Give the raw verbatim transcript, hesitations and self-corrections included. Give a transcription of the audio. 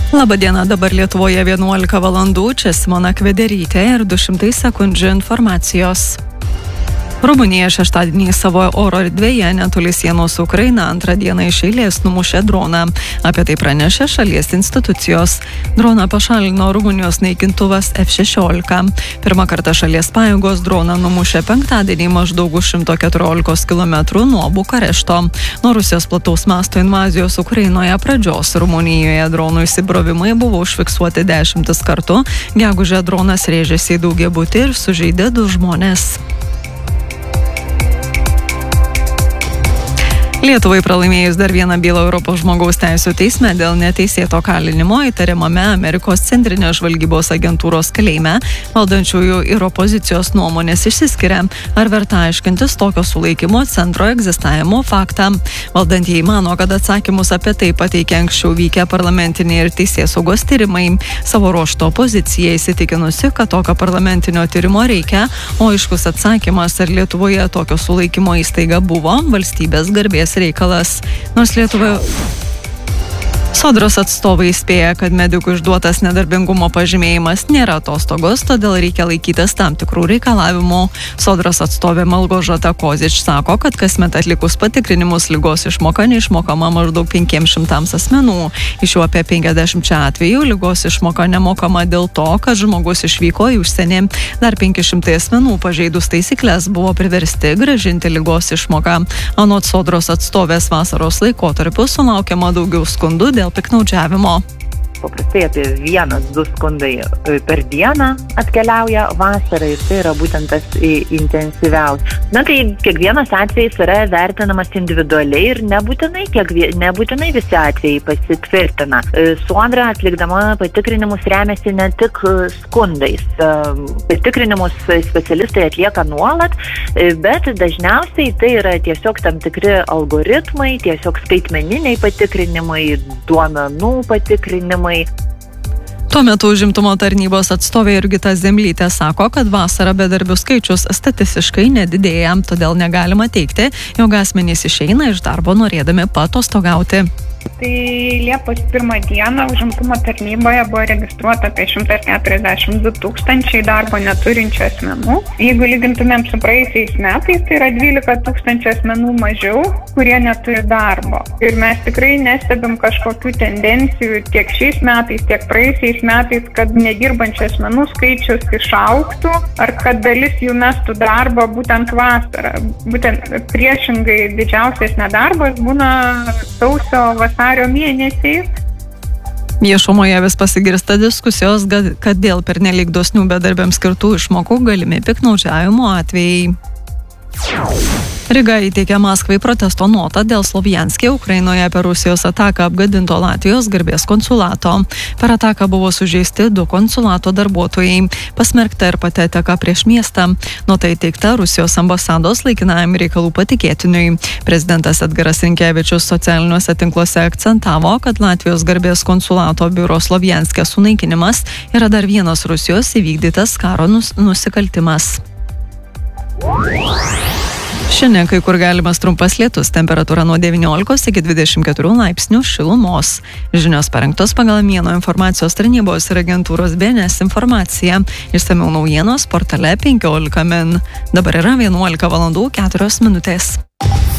Labadiena, dabar Lietuvoje vienuolika valandų, čia Simona Kvederytė ir du šimtai sekundžių informacijos. Rumunija šeštadienį savo oro erdvėje netoli sienos su Ukraina antrą dieną iš eilės numušė droną. Apie tai pranešė šalies institucijos. Droną pašalino Rumunijos naikintuvas F šešiolika. Pirmą kartą šalies pajėgos droną numušė penktadienį maždaug už šimto keturiolikos kilometrų nuo Bukarešto. Nuo Rusijos plataus masto invazijos Ukrainoje pradžios Rumunijoje dronų įsibrovimai buvo užfiksuoti dešimtis kartų. Gegužę dronas rėžėsi į daugiabutį ir sužeidė du žmones. Lietuvai pralaimėjus dar vieną bylą Europos žmogaus teisių teisme dėl neteisėto kalinimo įtariamame Amerikos centrinės žvalgybos agentūros kalėjime, valdančiųjų ir opozicijos nuomonės išsiskiria, ar verta aiškintis tokio sulaikymo centro egzistavimo faktą. Valdantieji mano, kad atsakymus apie tai pateikė anksčiau vykę parlamentiniai ir teisėsaugos tyrimai. Savo ruožto opozicija įsitikinusi, kad tokio parlamentinio tyrimo reikia, o aiškus atsakymas, ar Lietuvoje tokio sulaikymo įstaiga buvo, valstybės garbės reikalas. Nors Lietuvoje Sodros atstovai įspėja, kad medikų išduotas nedarbingumo pažymėjimas nėra atostogos, todėl reikia laikytis tam tikrų reikalavimų. Sodros atstovė Malgožata Kozič sako, kad kasmet atlikus patikrinimus ligos išmoka neišmokama maždaug penkiems šimtams asmenų. Iš jų apie penkiasdešimt atvejų ligos išmoka nemokama dėl to, kad žmogus išvyko į užsienį. Dar penki šimtai asmenų pažeidus taisyklės buvo priversti grąžinti ligos išmoką. Anot Sodros atstovės vasaros laikotarpiu sulaukiama daugiau skundų dėl piknaudžiavimo. Paprastai apie vienas, du skundai per dieną atkeliauja vasarą ir tai yra būtent tas intensyviausias. Na tai kiekvienas atvejis yra vertinamas individualiai ir nebūtinai, kiek, nebūtinai visi atvejai pasitvirtina. Sodra atlikdama patikrinimus remiasi ne tik skundais. Patikrinimus specialistai atlieka nuolat, bet dažniausiai tai yra tiesiog tam tikri algoritmai, tiesiog skaitmeniniai patikrinimai, duomenų patikrinimai. Tuo metu užimtumo tarnybos atstovė Jurgita Zemlytė sako, kad vasarą bedarbių skaičius statistiškai nedidėja, todėl negalima teigti, jog asmenys išeina iš darbo norėdami paatostogauti. Tai Liepos pirmą dieną užimtumo tarnyboje buvo registruota apie šimtas keturiasdešimt du tūkstančiai darbo neturinčių asmenų. Jeigu lygintumėm su praėjusiais metais, tai yra dvylika tūkstančių asmenų mažiau, kurie neturi darbo. Ir mes tikrai nestebim kažkokių tendencijų tiek šiais metais, tiek praėjusiais metais, kad nedirbančių asmenų skaičius išaugtų ar kad dalis jų mestų darbą būtent vasarą. Būtent priešingai didžiausias nedarbas būna sausio vasario mėnesiais. Viešumoje vis pasigirsta diskusijos, kad dėl pernelyg dosnių bedarbiams skirtų išmokų galimi piknaudžiavimo atvejai. Ryga įteikė Maskvai protesto notą dėl Slovjanske Ukrainoje per Rusijos ataką apgadinto Latvijos garbės konsulato. Per ataką buvo sužeisti du konsulato darbuotojai. Pasmerkta ir pati ataka prieš miestą. Nota įteikta Rusijos ambasados laikinajam reikalų patikėtiniui. Prezidentas Edgaras Rinkevičius socialiniuose tinkluose akcentavo, kad Latvijos garbės konsulato biuro Slovjanske sunaikinimas yra dar vienas Rusijos įvykdytas karo nus- nusikaltimas. Šiandien kai kur galimas trumpas lietus, temperatūra nuo devyniolikos iki dvidešimt keturių laipsnių šilumos. Žinios parengtos pagal Mieno informacijos tarnybos ir agentūros B N S informaciją. Išsamiau naujienos portale penkiolika min. Dabar yra vienuolika valandų keturios minutės.